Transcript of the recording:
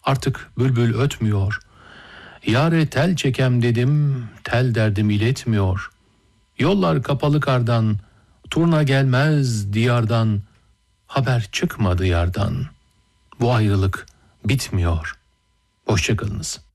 artık bülbül ötmüyor. Yâre tel çekem dedim, tel derdim iletmiyor. Yollar kapalı kardan, turna gelmez diyardan, haber çıkmadı yardan. Bu ayrılık bitmiyor. Hoşça kalınız.